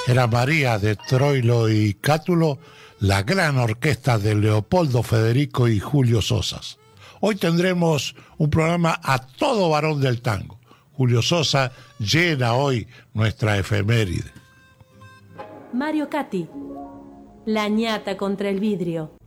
Era María de Troilo y Cátulo, la gran orquesta de Leopoldo Federico y Julio Sosas. Hoy tendremos un programa a todo varón del tango. Julio Sosa llena hoy nuestra efeméride. Mario Catti, La ñata contra el vidrio.